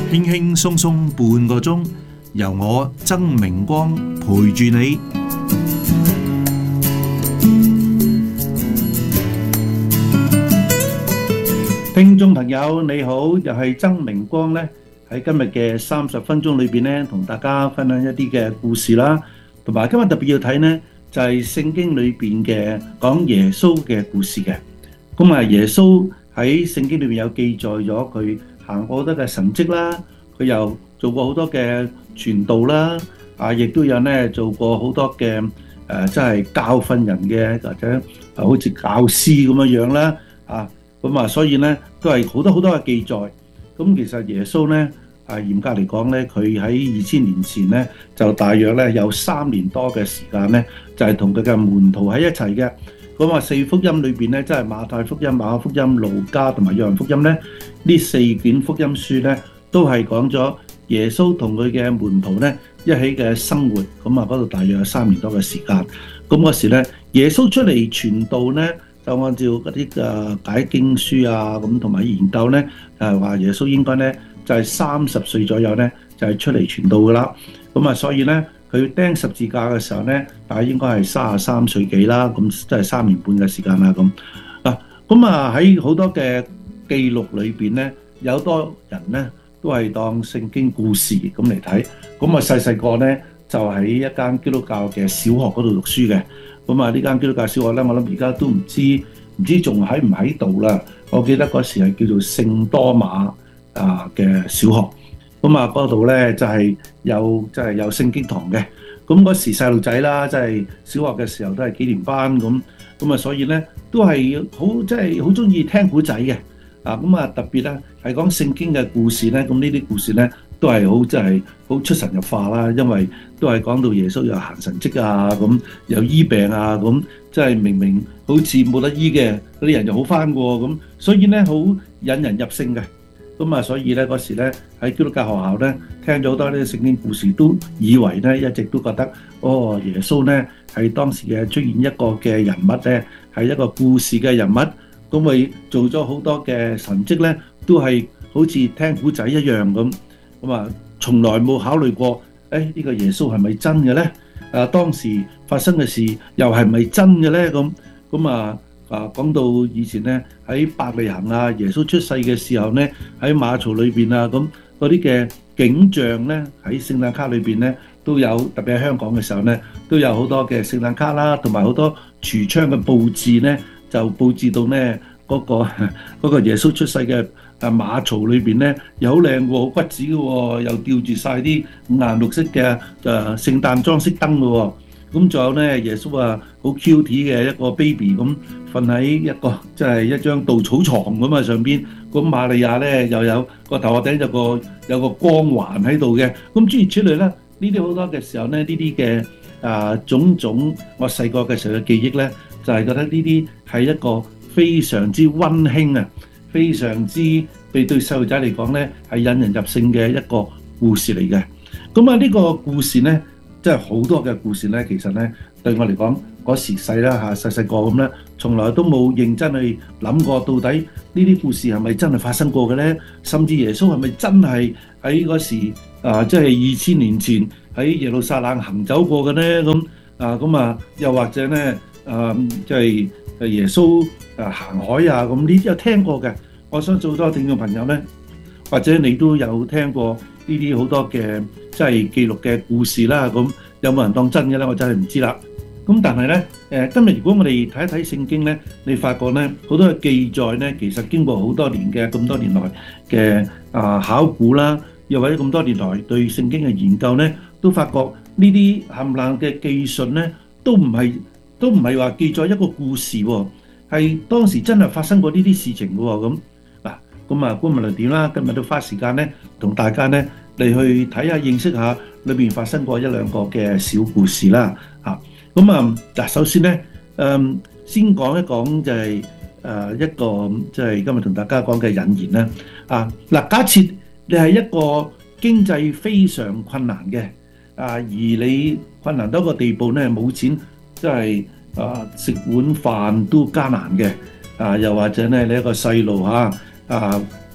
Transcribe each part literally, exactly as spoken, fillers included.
輕輕鬆鬆半個鐘，由我曾明光陪住你。聽眾朋友你好，又係曾明光咧，喺今日嘅三十分鐘裏邊咧，同大家分享一啲嘅故事啦，同埋今日特別要睇呢，就係聖經裏邊嘅講耶穌嘅故事嘅。咁啊，耶穌喺聖經裏邊有記載咗佢行過好多嘅神蹟啦，佢又做過好多嘅傳道啦，啊，亦都有咧做過好多嘅誒，即係教訓人嘅，或者啊，好似教師咁樣樣啦，啊。咁啊，所以咧都係好多好多嘅記載。咁其實耶穌咧，啊嚴格嚟講咧，佢喺二千年前咧，就大約咧有三年多嘅時間咧，就係同佢嘅門徒喺一齊嘅。咁啊，四福音裏邊咧，即係馬太福音、馬可福音、路加同埋約翰福音咧，呢四卷福音書咧，都係講咗耶穌同佢嘅門徒咧一起嘅生活。咁啊，嗰度大約有三年多嘅時間。咁嗰時咧，耶穌出嚟傳道咧，就按照嗰啲誒解經書啊，咁同埋研究咧，誒話耶穌應該咧就係三十歲左右咧就係出嚟傳道噶啦。咁啊，所以咧佢釘十字架嘅時候咧，大概應該係三十三歲幾啦，咁即係三年半嘅時間啦。咁啊，咁啊喺好多嘅記錄裏邊咧，有好多人咧都係當聖經故事咁嚟睇。咁啊細細個咧就喺一間基督教嘅小學嗰度讀書嘅。咁啊，呢間基督教小學咧，我諗而家都唔知唔知仲喺唔喺度啦。我記得嗰時係叫做聖多馬啊嘅小學。咁啊，嗰度咧就係有即係有聖經堂嘅。咁嗰時細路仔啦，即係小學嘅時候都係幾年班咁。咁啊，所以咧都係好即係好中意聽古仔嘅。啊，咁啊特別咧係講聖經嘅故事咧。咁呢啲故事咧都係好即係好出神入化啦，因為都係講到耶穌有行神蹟啊，咁有醫病啊，咁即係明明好似冇得醫嘅嗰啲人又好翻過咁，所以咧好引人入勝嘅。咁啊，所以咧嗰時咧喺基督教學校咧聽咗好多呢啲聖經故事，都以為咧一直都覺得哦，耶穌咧係當時嘅出現一個嘅人物咧，係一個故事嘅人物，咁佢做咗好多嘅神蹟咧，都係好似聽古仔一樣咁。咁啊，從來冇考慮過，誒呢個耶穌係咪真嘅咧？誒當時發生嘅事又係咪真嘅咧？咁咁啊啊講到以前咧喺伯利恆啊，耶穌出世嘅時候咧喺馬槽裏邊啊，咁嗰啲嘅景象咧喺聖誕卡裏邊咧都有，特別喺香港嘅時候咧都有好多嘅聖誕卡啦，同埋好多櫥窗嘅佈置咧就佈置到咧嗰個嗰個耶穌出世嘅。啊馬槽裏邊咧又好靚喎，好骨子嘅喎，又吊住晒啲五顏六色嘅誒聖誕裝飾燈嘅喎。咁仲有咧耶穌啊，好 cute 嘅一個 baby 咁瞓喺一個即係一張稻草床咁啊上邊。咁瑪利亞咧又有個頭殼頂有個有個光環喺度嘅。咁諸如此類咧，呢啲好多嘅時候咧，呢啲嘅啊種種我細個嘅時候嘅記憶咧，就係覺得呢啲係一個非常之溫馨啊！非常之被對細路仔嚟講咧係引人入勝嘅一個故事嚟嘅。咁啊呢個故事咧，即係好多嘅故事咧，其實咧對我嚟講嗰時細啦嚇，細細個咁咧，從來都冇認真去諗過到底呢啲故事係咪真係發生過嘅咧？甚至耶穌係咪真係喺嗰時啊，即係二千年前喺耶路撒冷行走過嘅咧？咁啊咁啊，又或者咧啊，即係誒耶穌啊行海啊，咁呢啲有聽過嘅。我相信好多聽眾朋友咧，或者你都有聽過呢啲好多嘅即係記錄嘅故事啦。咁有冇人當真嘅咧？我真係唔知啦。咁但係咧，誒今日如果我哋睇一睇聖經咧，你發覺咧好多嘅記載咧，其實經過好多年嘅咁多年來嘅啊考古啦，又或者咁多年來對聖經嘅研究咧，都發覺呢啲冚唪唥嘅記述咧，都唔係都唔係話記載一個故事喎，係當時真係發生過呢啲事情嘅喎。咁嗱，咁啊，無論點啦，今日都花時間咧，同大家咧嚟去睇下、認識下裏邊發生過一兩個嘅小故事啦。嚇，咁啊，嗱，首先咧，誒，先講一講就係誒一個即係今日同大家講嘅引言啦。啊，嗱，假設你係一個經濟非常困難嘅，啊，而你困難到一個地步咧，冇錢，即係啊食碗飯都艱難嘅。啊，又或者咧，你一個細路嚇，啊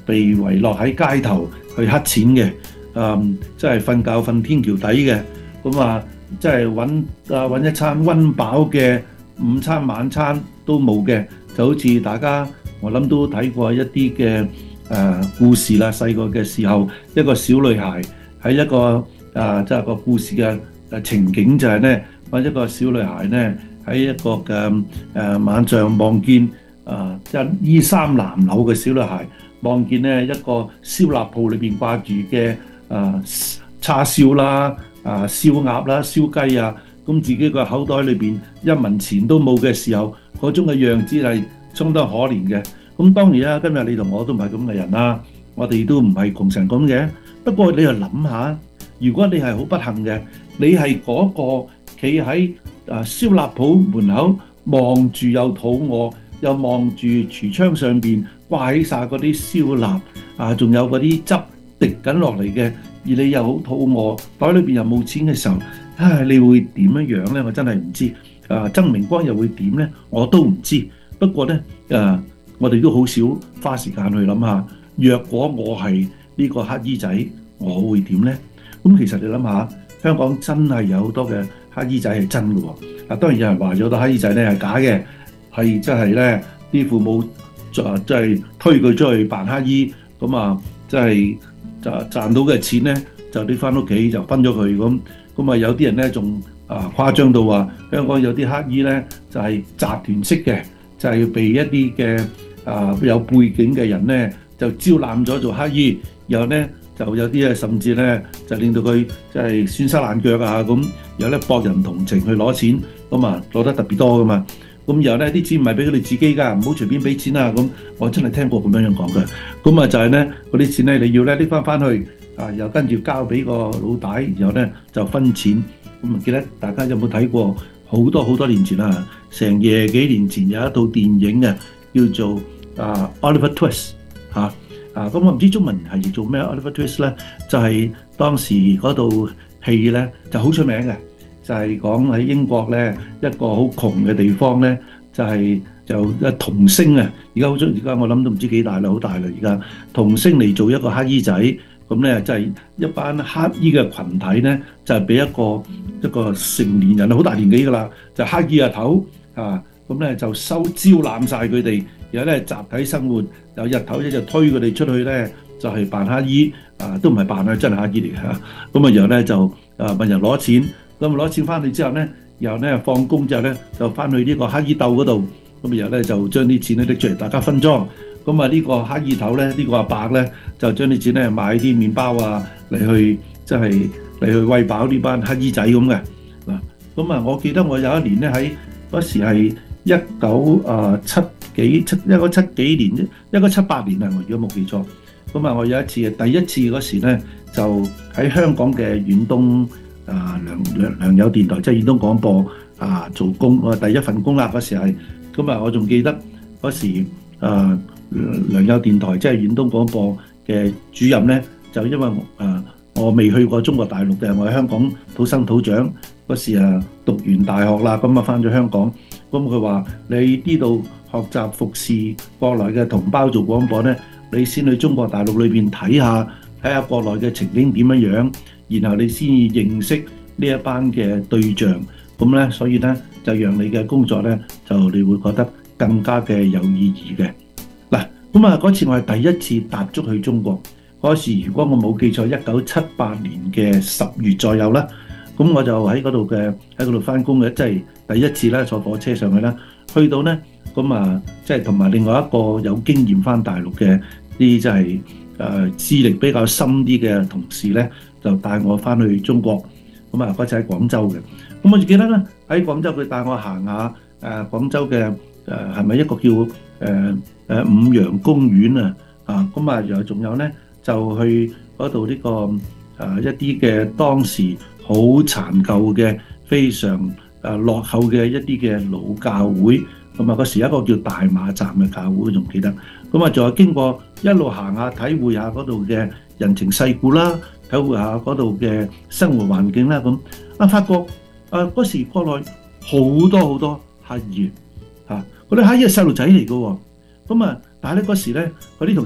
被遺落喺街頭去乞錢嘅，誒即係瞓覺瞓天橋底嘅，咁啊即係揾啊揾一餐溫飽嘅午餐晚餐都冇嘅，就好似大家我諗都睇過一啲嘅誒故事啦。細個嘅時候，一個小女孩喺一個啊即係個故事嘅誒情景就係咧，揾一個小女孩咧喺一個嘅誒晚上望見啊一衣衫襤褸嘅小女孩，望見咧一個燒臘鋪裏邊掛住嘅啊叉燒啦、啊燒鴨啦、燒雞啊，咁自己個口袋裏邊一文錢都冇嘅時候，嗰種嘅樣子係相當可憐嘅。咁當然啦，今日你同我都唔係咁嘅人啦，我哋都唔係窮成咁嘅。不過你又諗下，如果你係好不幸嘅，你係嗰個企喺啊燒臘鋪門口望住又肚餓，又望住櫥窗上邊掛起晒嗰啲燒臘啊，仲有嗰啲汁滴緊落嚟嘅，而你又好肚餓，袋裏邊又冇錢嘅時候，唉，你會點樣樣咧？我真係唔知。啊，曾明光又會點咧？我都唔知。不過咧，誒，我哋都好少花時間去諗下，若果我係呢個乞衣仔，我會點咧？咁其實你諗下，香港真係有好多嘅乞衣仔係真嘅喎。啊，當然有人話有好多乞衣仔咧係假嘅，係真係咧啲父母就即係推佢出去扮乞衣，咁啊即係就賺到嘅錢咧就你翻屋企就分咗佢咁。咁啊有啲人咧仲啊誇張到話香港有啲乞衣咧就係集團式嘅，就係被一啲嘅啊有背景嘅人咧就招攬咗做乞衣，然後咧就有啲咧甚至咧就令到佢即係損手爛腳啊咁，然後咧博人同情去攞錢，咁啊攞得特別多噶嘛。咁然後咧啲錢唔係俾佢哋自己㗎，唔好隨便俾錢啊咁。我真係聽過咁樣樣講嘅。咁啊就係咧嗰啲錢咧你要咧拎翻翻去啊，又跟住交俾個老大，然後咧就分錢。咁啊記得大家有冇睇過好多好多年前啊，成廿幾年前有一套電影嘅叫做啊 Oliver Twist 嚇啊。咁我唔知中文係譯做咩 Oliver Twist 咧，就係當時嗰套戲咧就好出名嘅。就係講喺英國咧一個好窮嘅地方咧，就係就一童星啊！而家好中，而家我諗都唔知幾大啦，好大啦！而家童星嚟做一個乞衣仔，咁咧就係一班乞衣嘅羣體咧，就係俾一個一個成年人好大年紀㗎啦，就乞衣啊頭啊，咁咧就收招攬曬佢哋，然後咧集體生活，有日頭咧就推佢哋出去咧，就係扮乞衣啊，都唔係扮啊，真係乞衣嚟㗎。咁啊，然後咧就啊問人攞錢。咁攞錢翻去之後咧，然後咧放工之後咧，就翻去呢個乞衣竇嗰度，咁然後咧就將啲錢咧拎出嚟，大家分贓。咁啊呢個乞衣頭咧，呢個阿伯咧，就將啲錢咧買啲麵包啊嚟去，即係嚟去餵飽呢班乞衣仔咁嘅嗱。咁啊，我記得我有一年咧喺嗰時係一九啊七幾七一九七幾年，一九七八年啊，我如果冇記錯。咁啊，我有一次第一次嗰時咧，就喺香港嘅遠東。啊良良良友電台即係遠東廣播啊做工，我第一份工啦嗰時係，咁啊我仲記得嗰時啊良友電台即係遠東廣播嘅主任咧，就因為啊我未去過中國大陸嘅，我喺香港土生土長，嗰時啊讀完大學啦，咁啊翻咗香港，咁佢話你呢度學習服侍國內嘅同胞做廣播咧，你先去中國大陸裏邊睇下睇下國內嘅情景點樣樣。然後你先認識呢一班嘅對象，咁咧，所以咧就讓你嘅工作咧就你會覺得更加嘅有意義嘅。嗱，咁啊嗰次我係第一次踏足去中國，嗰時如果我冇記錯，一九七八年嘅十月左右啦，咁我就喺嗰度嘅喺嗰度翻工嘅，即係第一次咧坐火車上去啦，去到咧咁啊，即係同埋另外一個有經驗翻大陸嘅啲即係誒資歷比較深啲嘅同事咧。就帶我翻去中國，咁啊嗰次喺廣州嘅，咁我就記得咧喺廣州佢帶我行下誒廣州嘅誒係咪一個叫誒誒五羊公園啊啊，咁啊又仲有咧就去嗰度呢個誒一啲嘅當時好殘舊嘅非常誒落後嘅一啲嘅老教會，咁啊嗰時一個叫大馬站嘅教會仲記得，咁啊仲有經過一路行下體會下嗰度嘅人情世故啦。體會下嗰度嘅生活環境啦，咁啊發覺啊嗰時國內好多好多乞兒嚇，嗰啲乞兒係細路仔嚟嘅喎，咁啊但係咧嗰時咧嗰啲同事話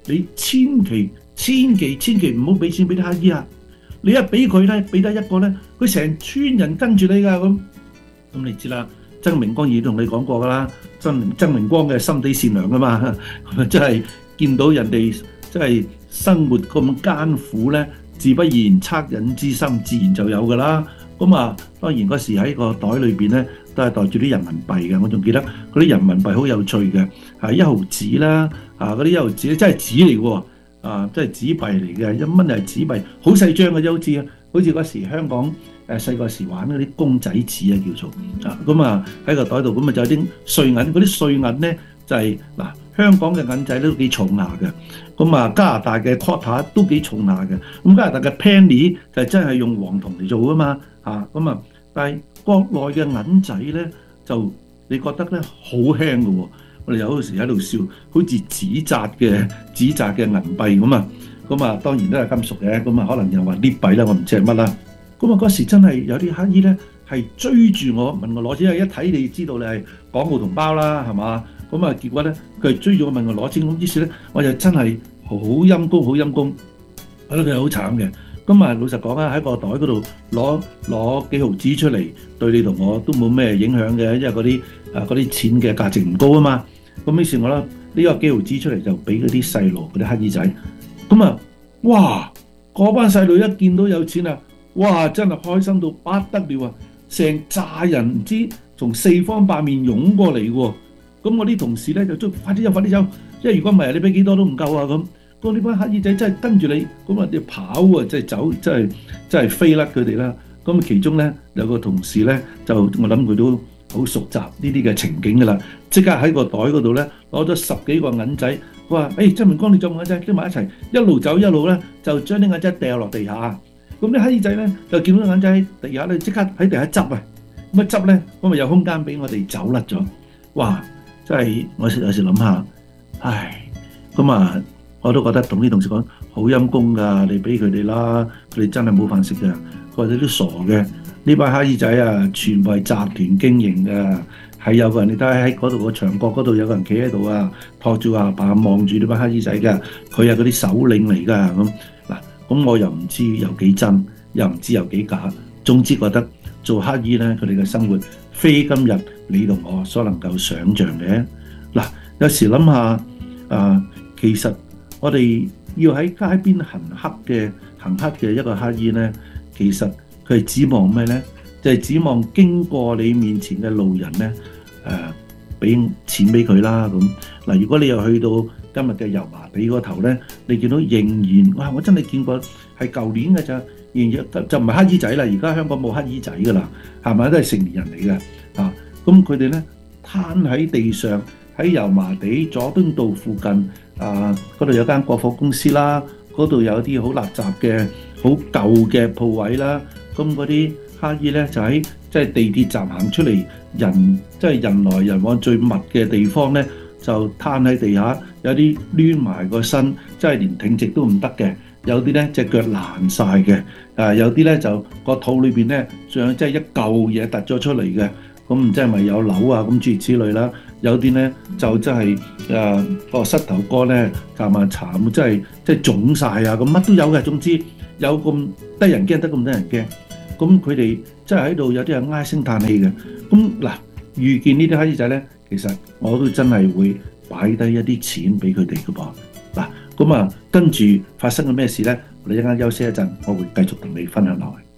你千祈千祈千祈唔好俾錢俾啲乞兒啊！你一俾佢咧，俾得一個咧，佢成村人跟住你㗎咁。咁你知啦，曾明光已經同你講過㗎啦，曾曾明光嘅心地善良㗎嘛，真係見到人哋真係生活咁艱苦咧，自不然惻隱之心自然就有㗎啦。咁啊，當然嗰時喺個袋裏邊咧，都係袋住啲人民幣嘅。我仲記得嗰啲人民幣好有趣嘅，係一毫紙啦，啊嗰啲一毫紙咧真係紙嚟嘅喎，啊真係紙幣嚟嘅，一蚊係紙幣，好細張嘅啫，好似好似嗰時香港誒細個時玩嗰啲公仔紙啊叫做，啊咁啊喺個袋度，咁啊就有啲碎銀，嗰啲碎銀咧就係、是、嗱。香港嘅銀仔都幾重牙嘅，咁啊加拿大嘅 quarter 都幾重牙嘅，咁加拿大嘅 penny 就真係用黃銅嚟做噶嘛，嚇咁啊，但係國內嘅銀仔咧就你覺得咧好輕嘅喎，我哋有時喺度笑，好似紙紮嘅紙紮嘅銀幣咁啊，咁啊當然都係金屬嘅，咁啊可能又話鎳幣啦，我唔知係乜啦，咁啊嗰時真係有啲乞兒咧係追住我問我攞錢，一睇你知道你係港澳同胞啦，係嘛？咁啊，結果咧，佢追住我問我攞錢，咁於是咧，我就真係好陰公，好陰公，我覺得佢好慘嘅。咁啊，老實講啊，喺個袋嗰度攞攞幾毫紙出嚟，對你同我都冇咩影響嘅，因為嗰啲啊嗰啲錢嘅價值唔高啊嘛。咁於是我咧呢個幾毫紙出嚟就俾嗰啲細路嗰啲乞兒仔。咁啊，哇！嗰班細路一見到有錢啊，哇！真係開心到不得了啊！成扎人唔知從四方八面湧過嚟喎。咁我啲同事咧就捉快啲走，快啲走，因為如果唔係你俾幾多都唔夠啊咁。咁呢班乞兒仔真係跟住你，咁啊要跑啊，即係走，真係真係飛甩佢哋啦。咁其中咧有個同事咧就我諗佢都好熟習呢啲嘅情景㗎啦，即刻喺個袋嗰度咧攞咗十幾個銀仔，佢話：誒曾明光你做銀仔拎埋一齊，一路走一路咧就將啲銀仔掉落地下。咁啲乞兒仔咧就見到銀仔喺地下咧，即刻喺地下執啊，咁一執咧咁咪有空間俾我哋走甩咗。哇！真係我有時諗下，唉，咁啊，我都覺得同啲同事講好陰公㗎，你俾佢哋啦，佢哋真係冇飯食㗎，佢哋都傻嘅。呢班乞兒仔啊，全部係集團經營㗎，係有個人你睇喺嗰度個牆角嗰度有個人企喺度啊，托住阿爸望住呢班乞兒仔㗎，佢係嗰啲首領嚟㗎咁嗱，咁我又唔知有幾真，又唔知有幾假，總之覺得做乞兒咧，佢哋嘅生活非今日你同我所能夠想像嘅。嗱，有時諗下啊，其實我哋要喺街邊行乞嘅行乞嘅一個乞兒咧，其實佢係指望咩咧？就係、是、指望經過你面前嘅路人咧，誒、呃，俾錢俾佢啦咁。嗱，如果你又去到今日嘅油麻地嗰頭咧，你見到仍然哇，我真係見過係舊年嘅咋。然就唔係乞兒仔啦，而家香港冇乞兒仔噶啦，係咪都係成年人嚟嘅啊？咁佢哋咧攤喺地上，喺油麻地佐敦道附近啊，嗰度有間國貨公司啦，嗰度有啲好垃圾嘅好舊嘅鋪位啦。咁嗰啲乞兒咧就喺即係地鐵站行出嚟，人即係、就是、人來人往最密嘅地方咧，就攤喺地下，有啲攣埋個身，即係連挺直都唔得嘅。有啲咧隻腳爛晒嘅，啊有啲咧就個肚裏邊咧仲有即係一嚿嘢突咗出嚟嘅，咁唔知係咪有瘤啊咁諸如此類啦。有啲咧就真係誒個膝頭哥咧夾埋慘，真係即係腫晒啊！咁乜都有嘅，總之有咁得人驚得咁得人驚。咁佢哋真係喺度有啲人唉聲嘆氣嘅。咁嗱遇見呢啲乞兒仔咧，其實我都真係會擺低一啲錢俾佢哋嘅噃。嗱，咁啊，跟住發生咗咩事咧？我哋一陣間休息一陣，我會繼續同你分享落去。